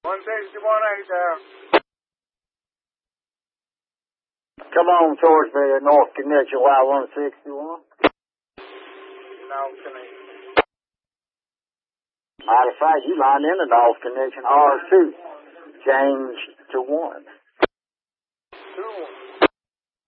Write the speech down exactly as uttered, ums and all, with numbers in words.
one sixty-one eight there. Come on towards me, North Connection, Y one sixty-one. North Connection. Matter of fact, you lined in the North Connection R two. Change to one. Two one.